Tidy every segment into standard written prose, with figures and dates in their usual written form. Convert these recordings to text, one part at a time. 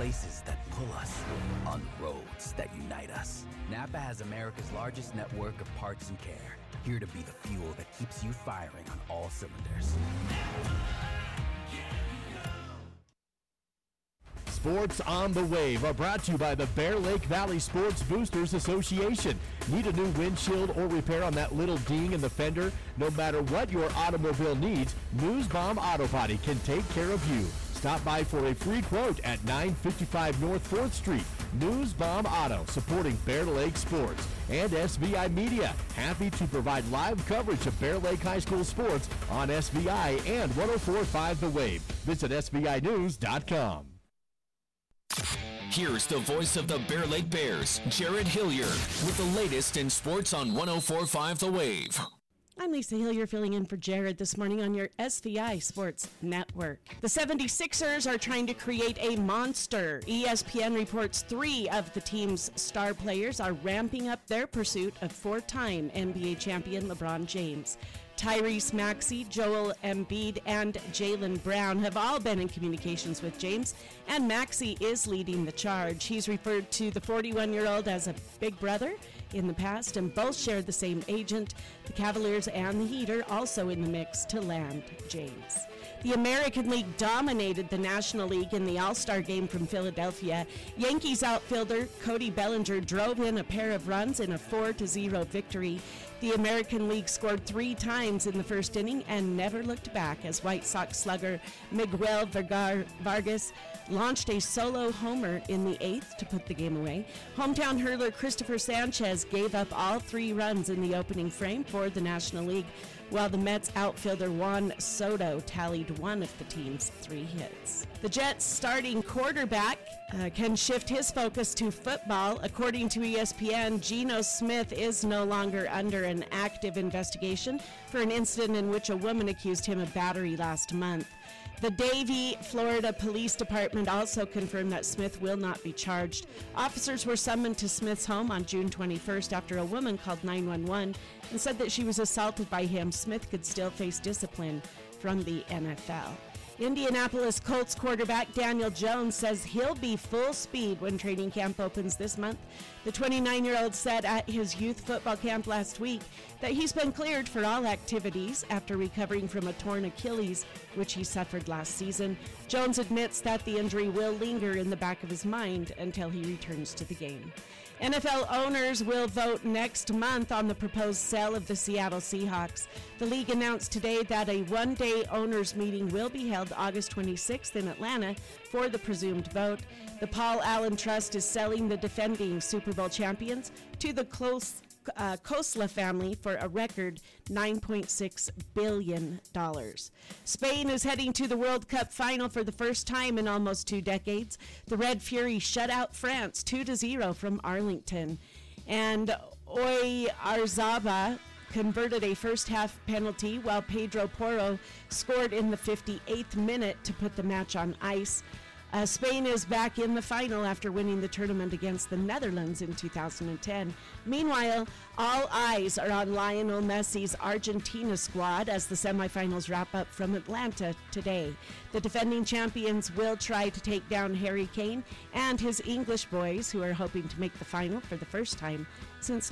places that pull us, on roads that unite us. Napa has America's largest network of parts and care, here to be the fuel that keeps you firing on all cylinders. Sports on the Wave are brought to you by the Bear Lake Valley Sports Boosters Association. Need a new windshield or repair on that little ding in the fender? No matter what your automobile needs, Newsbomb Auto Body can take care of you. Stop by for a free quote at 955 North 4th Street. Newsbomb Auto, supporting Bear Lake Sports. And SVI Media, happy to provide live coverage of Bear Lake High School sports on SVI and 104.5 The Wave. Visit SVInews.com. Here's the voice of the Bear Lake Bears, Jared Hillier, with the latest in sports on 104.5 The Wave. I'm Lisa Hillier filling in for Jared this morning on your SVI Sports Network. The 76ers are trying to create a monster. ESPN reports 3 of the team's star players are ramping up their pursuit of 4-time NBA champion LeBron James. Tyrese Maxey, Joel Embiid, and Jaylen Brown have all been in communications with James, and Maxey is leading the charge. He's referred to the 41-year-old as a big brother in the past, and both shared the same agent. The Cavaliers and the Heat are also in the mix to land James. The American League dominated the National League in the All-Star game from Philadelphia. Yankees outfielder Cody Bellinger drove in a pair of runs in a 4-0 victory. The American League scored 3 times in the first inning and never looked back as White Sox slugger Miguel Vargas launched a solo homer in the 8th to put the game away. Hometown hurler Christopher Sanchez gave up all 3 runs in the opening frame for the National League, while the Mets outfielder Juan Soto tallied one of the team's 3 hits. The Jets' starting quarterback can shift his focus to football. According to ESPN, Geno Smith is no longer under an active investigation for an incident in which a woman accused him of battery last month. The Davie, Florida Police Department also confirmed that Smith will not be charged. Officers were summoned to Smith's home on June 21st after a woman called 911 and said that she was assaulted by him. Smith could still face discipline from the NFL. Indianapolis Colts quarterback Daniel Jones says he'll be full speed when training camp opens this month. The 29-year-old said at his youth football camp last week that he's been cleared for all activities after recovering from a torn Achilles, which he suffered last season. Jones admits that the injury will linger in the back of his mind until he returns to the game. NFL owners will vote next month on the proposed sale of the Seattle Seahawks. The league announced today that a one-day owners meeting will be held August 26th in Atlanta for the presumed vote. The Paul Allen Trust is selling the defending Super Bowl champions to the Khosla family for a record $9.6 billion. Spain is heading to the World Cup final for the first time in almost 2 decades. The Red Fury shut out France 2-0 from Arlington. And Oyarzabal converted a first-half penalty while Pedro Porro scored in the 58th minute to put the match on ice. Spain is back in the final after winning the tournament against the Netherlands in 2010. Meanwhile, all eyes are on Lionel Messi's Argentina squad as the semifinals wrap up from Atlanta today. The defending champions will try to take down Harry Kane and his English boys, who are hoping to make the final for the first time since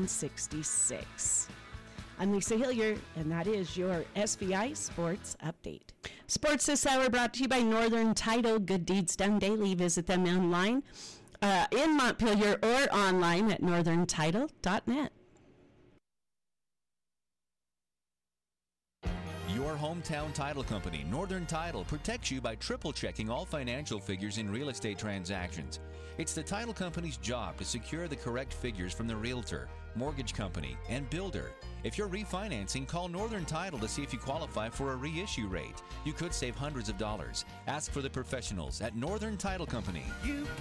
1966. I'm Lisa Hillier, and that is your SVI Sports Update. Sports this hour brought to you by Northern Title. Good deeds done daily. Visit them online in Montpelier or online at northerntitle.net. Your hometown title company, Northern Title, protects you by triple-checking all financial figures in real estate transactions. It's the title company's job to secure the correct figures from the realtor, mortgage company, and builder. If you're refinancing, call Northern Title to see if you qualify for a reissue rate. You could save hundreds of dollars. Ask for the professionals at Northern Title Company. You